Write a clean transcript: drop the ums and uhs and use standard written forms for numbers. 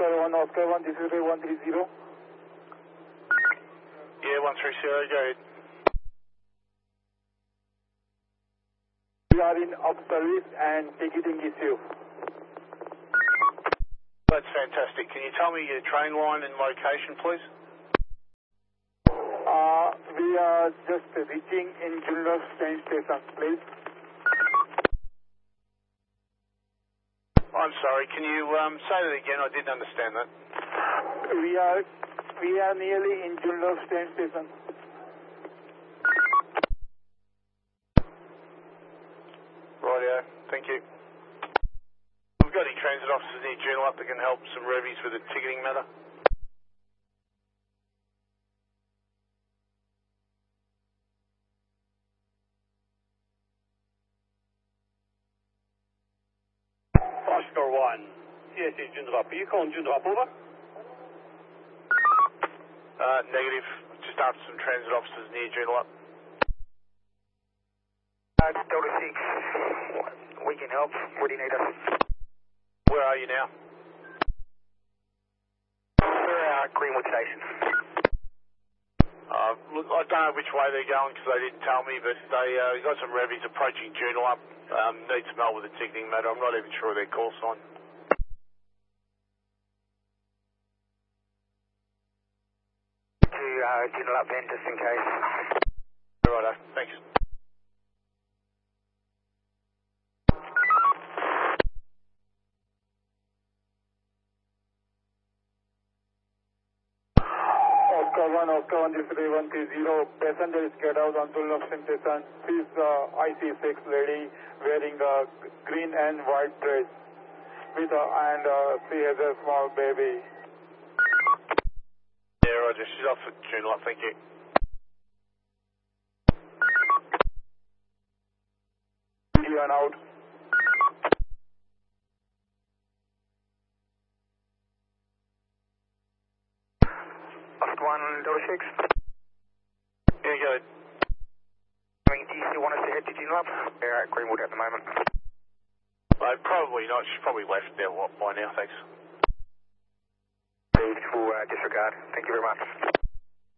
Oscar 1, this is Ray 130. Yeah, 130, go ahead. We are in up service and ticketing issue. That's fantastic. Can you tell me your train line and location, please? We are just reaching in Joondalup train station, please. I'm sorry, can you say that again? I didn't understand that. We are nearly in Joondalup train station. Rightio, thank you. We've got any transit officers near Joondalup that can help some revies with a ticketing matter? Oscar 1, CSC Joondalup. Are you calling Joondalup over? Negative. Just after some transit officers near Joondalup. Delta 6, we can help. Where do you need us? Where are you now? We're at Greenwood Station. Look, I don't know which way they're going because they didn't tell me, but they got some revies approaching Joondalup. Need some help with a ticketing matter. I'm not even sure their call sign. To Joondalup then, just in case. Righto, thanks. Oscar 1, this is Ray 130. Passenger is get out on Joondalup station. She's IC6 lady wearing a green and white dress with and she has a small baby. Yeah, Roger. She's off at Joondalup, thank you. You and out. Oscar 1, Delta 6. Yeah, go ahead. Do you still want us to head to Joondalup? We're at Greenwood at the moment. Probably not. She's probably left there by now, thanks. Please, full disregard. Thank you very much.